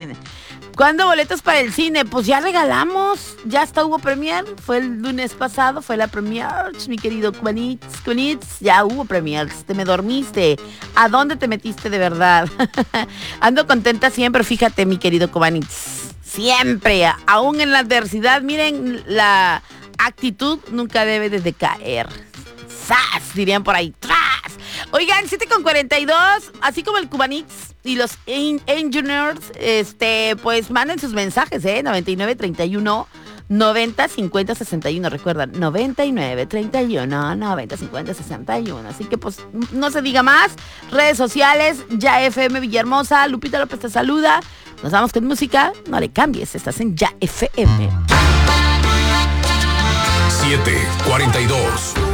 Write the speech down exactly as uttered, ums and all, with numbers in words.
¿Cuándo boletos para el cine? Pues ya regalamos, ya hasta hubo premier, fue el lunes pasado, fue la premier, mi querido Cubanitz, Cubanitz, ya hubo premier, te me dormiste, ¿a dónde te metiste de verdad? Ando contenta siempre, fíjate mi querido Cubanitz, siempre, aún en la adversidad, miren, la actitud nunca debe de decaer. ¡Sas! Dirían por ahí, ¡tras! Oigan, siete con cuarenta y dos, así como el Cubanitz y los en- engineers, este, pues manden sus mensajes, ¿eh? noventa y nueve treinta y uno noventa cincuenta sesenta y uno, recuerdan, noventa y nueve treinta y uno noventa cincuenta sesenta y uno. Así que pues no se diga más, redes sociales, Ya F M Villahermosa, Lupita López te saluda, nos vamos con música, no le cambies, estás en Ya F M. siete cuarenta y dos.